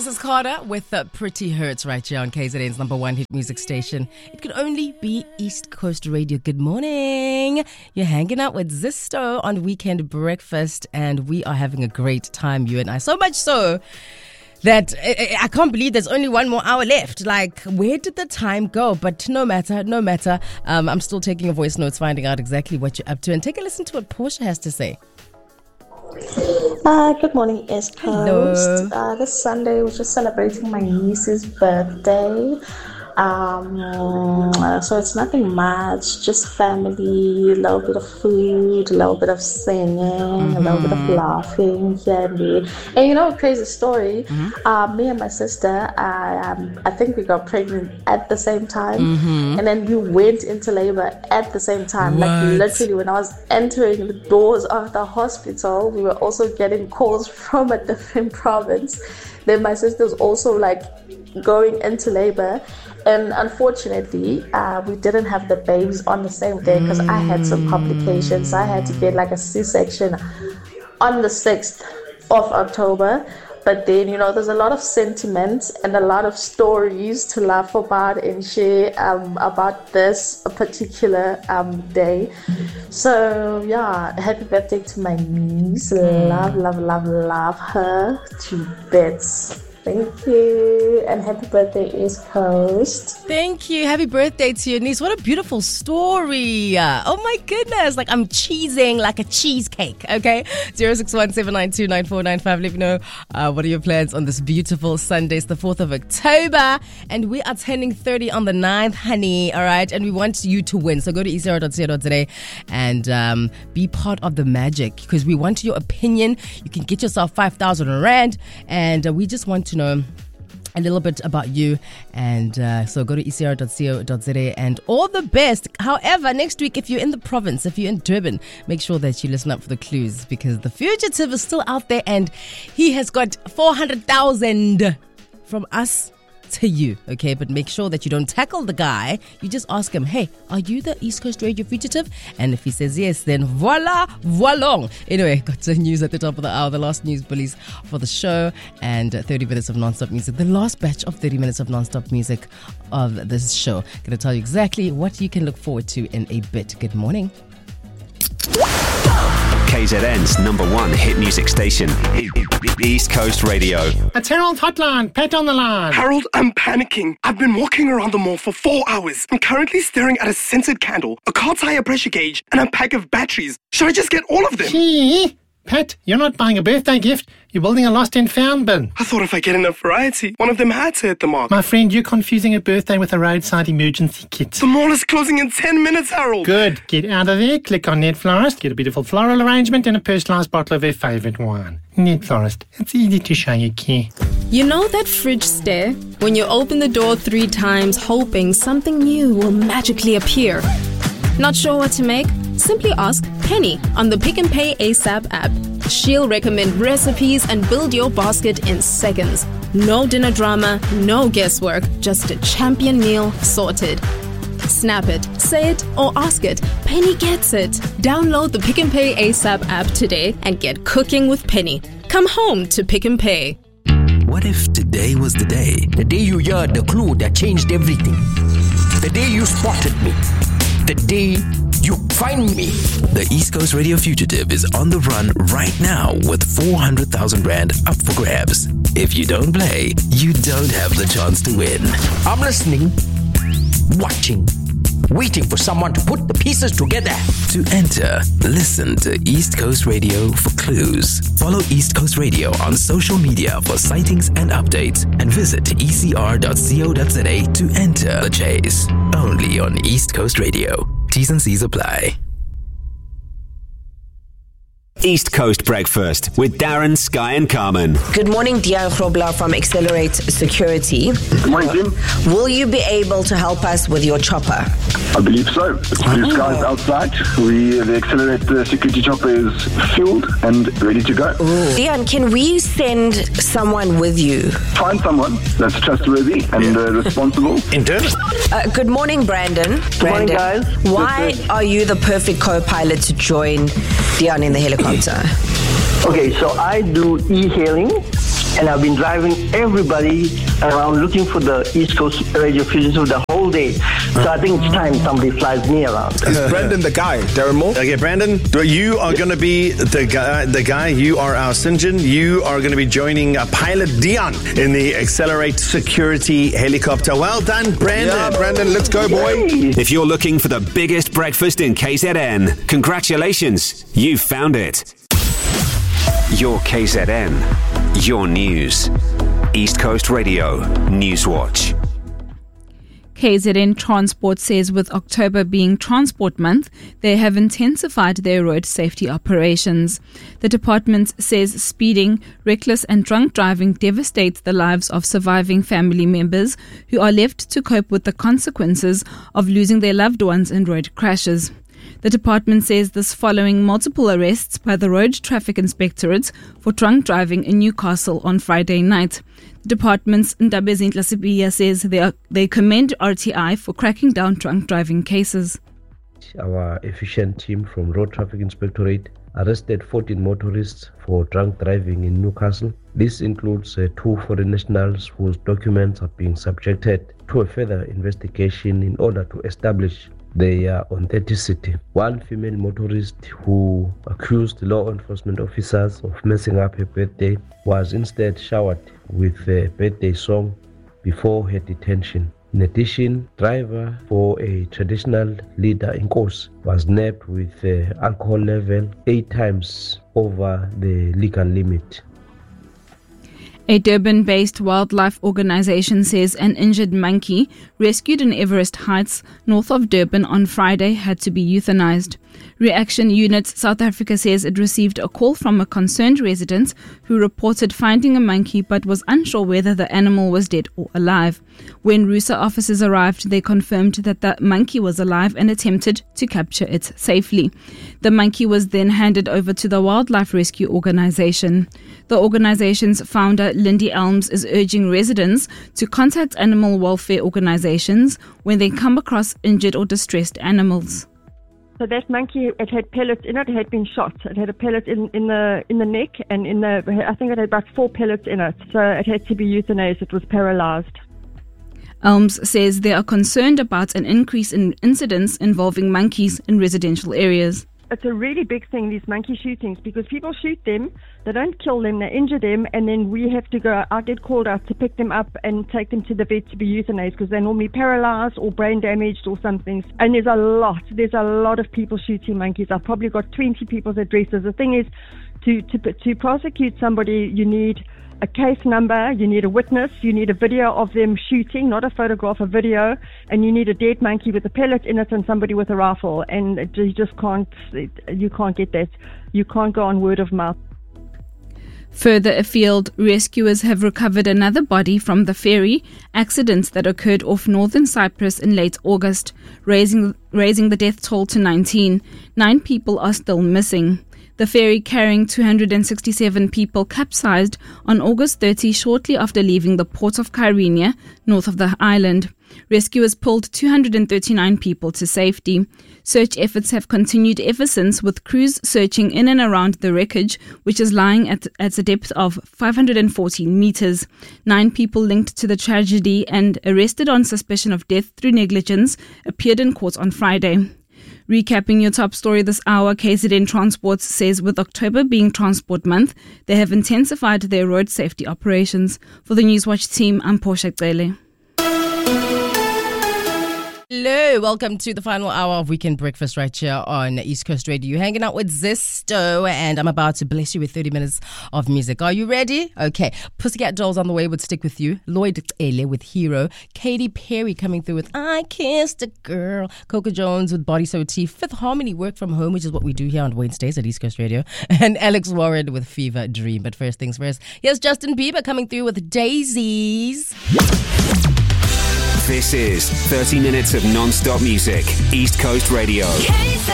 Mrs. Carter with Pretty Hurts right here on KZN's number one hit music station. It could only be East Coast Radio. Good morning. You're hanging out with Zisto on Weekend Breakfast, and we are having a great time, you and I. So much so that I can't believe there's only one more hour left. Like, where did the time go? But no matter. I'm still taking your voice notes, finding out exactly what you're up to. And take a listen to what Portia has to say. Good morning, East Coast. This Sunday we're just celebrating my niece's birthday. So it's nothing much, just family, a little bit of food, a little bit of singing, a little bit of laughing here and there. And you know, a crazy story, me and my sister, I think we got pregnant at the same time, and then we went into labor at the same time. What? Like literally when I was entering the doors of the hospital, we were also getting calls from a different province. Then my sister was also like going into labor, and unfortunately we didn't have the babies on the same day because I had some complications. I had to get like a C-section on the 6th of October. But then, you know, there's a lot of sentiment and a lot of stories to laugh about and share about this particular day. So yeah, happy birthday to my niece. Love her to bits. Thank you, and happy birthday, East Coast. Thank you. Happy birthday to your niece. What a beautiful story. Oh my goodness. Like, I'm cheesing like a cheesecake, okay? 061-792-9495. Let me know what are your plans on this beautiful Sunday. It's the 4th of October, and we are turning 30 on the 9th, honey, all right? And we want you to win. So go to ecr.co.za and be part of the magic, because we want your opinion. You can get yourself 5,000 Rand, and we just want to know a little bit about you, and so go to ecr.co.za, and all the best. However, next week, if you're in the province, if you're in Durban, make sure that you listen up for the clues, because the fugitive is still out there, and he has got 400,000 from us to you, okay? But make sure that you don't tackle the guy. You just ask him, hey, are you the East Coast Radio fugitive? And if he says yes, then voila. Anyway, got some news at the top of the hour, the last news bullies for the show, and 30 minutes of non-stop music, the last batch of 30 minutes of non-stop music of this show. Going to tell you exactly what you can look forward to in a bit. Good morning. KZN's number one hit music station, East Coast Radio. It's Harold Hotline. Pat on the line. Harold, I'm panicking. I've been walking around the mall for 4 hours. I'm currently staring at a scented candle, a car tire pressure gauge, and a pack of batteries. Should I just get all of them? Gee, Pat, you're not buying a birthday gift. You're building a lost and found bin. I thought if I get enough variety, one of them had to hit the mark. My friend, you're confusing a birthday with a roadside emergency kit. The mall is closing in 10 minutes, Harold. Good. Get out of there, click on Net Florist, get a beautiful floral arrangement and a personalised bottle of their favourite wine. Net Florist. It's easy to show you care. You know that fridge stare? When you open the door 3 times hoping something new will magically appear. Not sure what to make? Simply ask Penny on the Pick and Pay ASAP app. She'll recommend recipes and build your basket in seconds. No dinner drama, no guesswork, just a champion meal sorted. Snap it, say it, or ask it. Penny gets it. Download the Pick and Pay ASAP app today and get cooking with Penny. Come home to Pick and Pay. What if today was the day? The day you heard the clue that changed everything. The day you spotted me. The day you find me. The East Coast Radio Fugitive is on the run right now with 400,000 Rand up for grabs. If you don't play, you don't have the chance to win. I'm listening, watching, waiting for someone to put the pieces together. To enter, listen to East Coast Radio for clues. Follow East Coast Radio on social media for sightings and updates, and visit ecr.co.za to enter the chase. Only on East Coast Radio. T's and C's apply. East Coast Breakfast with Darren, Sky and Carmen. Good morning, Dian Grobler from Accelerate Security. Good morning, Jim. Will you be able to help us with your chopper? I believe so. It's blue skies outside. The Accelerate Security chopper is fueled and ready to go. Dian, can we send someone with you? Find someone that's trustworthy and responsible. In terms? Good morning, Brandon. Good morning, guys. Why are you the perfect co-pilot to join Dian in the helicopter? Okay, so I do e-hailing and I've been driving everybody around looking for the East Coast Radio Fusion Show the whole day. So I think it's time somebody flies me around. Is Brandon the guy? Darren Moore? Okay, Brandon, you are going to be the guy. You are our St. John. You are going to be joining Pilot Dion in the Accelerate Security helicopter. Well done, Brandon. Yeah, Brandon, let's go, boy. If you're looking for the biggest breakfast in KZN, congratulations, you've found it. Your KZN, your news. East Coast Radio, Newswatch. KZN Transport says with October being Transport Month, they have intensified their road safety operations. The department says speeding, reckless and drunk driving devastates the lives of surviving family members who are left to cope with the consequences of losing their loved ones in road crashes. The department says this following multiple arrests by the Road Traffic Inspectorate for drunk driving in Newcastle on Friday night. The department's Ndabezintla Sibiya says they commend RTI for cracking down drunk driving cases. Our efficient team from Road Traffic Inspectorate arrested 14 motorists for drunk driving in Newcastle. This includes 2 foreign nationals whose documents are being subjected to a further investigation in order to establish their authenticity. 1 female motorist who accused law enforcement officers of messing up her birthday was instead showered with a birthday song before her detention. In addition, driver for a traditional leader in Nkosi was nabbed with alcohol level 8 times over the legal limit. A Durban-based wildlife organization says an injured monkey rescued in Everest Heights, north of Durban on Friday, had to be euthanized. Reaction Unit South Africa says it received a call from a concerned resident who reported finding a monkey but was unsure whether the animal was dead or alive. When RUSA officers arrived, they confirmed that the monkey was alive and attempted to capture it safely. The monkey was then handed over to the Wildlife Rescue Organization. The organization's founder, Lindy Elms, is urging residents to contact animal welfare organizations when they come across injured or distressed animals. So that monkey, it had pellets in it. It had been shot. It had a pellet in the neck, and I think it had about 4 pellets in it. So it had to be euthanized. It was paralyzed. Elms says they are concerned about an increase in incidents involving monkeys in residential areas. It's a really big thing, these monkey shootings, because people shoot them, they don't kill them, they injure them, and then we have to go, I get called out to pick them up and take them to the vet to be euthanized because they're normally paralyzed or brain damaged or something. And there's a lot of people shooting monkeys. I've probably got 20 people's addresses. The thing is, to prosecute somebody, you need a case number, you need a witness, you need a video of them shooting, not a photograph, a video, and you need a dead monkey with a pellet in it and somebody with a rifle, and you just can't get that. You can't go on word of mouth. Further afield, rescuers have recovered another body from the ferry accident that occurred off northern Cyprus in late August, raising the death toll to 19. 9 people are still missing. The ferry carrying 267 people capsized on August 30 shortly after leaving the port of Kyrenia, north of the island. Rescuers pulled 239 people to safety. Search efforts have continued ever since, with crews searching in and around the wreckage, which is lying at a depth of 514 meters. 9 people linked to the tragedy and arrested on suspicion of death through negligence appeared in court on Friday. Recapping your top story this hour, KZN Transport says with October being Transport Month, they have intensified their road safety operations. For the Newswatch team, I'm Portia Cele. Hello, welcome to the final hour of Weekend Breakfast right here on East Coast Radio. You're hanging out with Zesto, and I'm about to bless you with 30 minutes of music. Are you ready? Okay. Pussycat Dolls on the way would stick with you. Lloyd Ele with Hero. Katy Perry coming through with I Kissed a Girl. Coco Jones with Body So Tea. Fifth Harmony, Work From Home, which is what we do here on Wednesdays at East Coast Radio. And Alex Warren with Fever Dream. But first things first, here's Justin Bieber coming through with Daisies. This is 30 minutes of non-stop music. East Coast Radio.